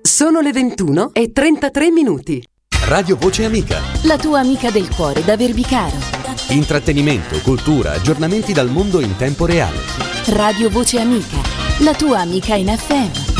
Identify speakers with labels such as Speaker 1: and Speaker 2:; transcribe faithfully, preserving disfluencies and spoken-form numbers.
Speaker 1: Sono le ventuno e trentatré minuti.
Speaker 2: Radio Voce Amica.
Speaker 3: La tua amica del cuore da Verbicaro.
Speaker 2: Intrattenimento, cultura, aggiornamenti dal mondo in tempo reale.
Speaker 3: Radio Voce Amica. La tua amica in F M.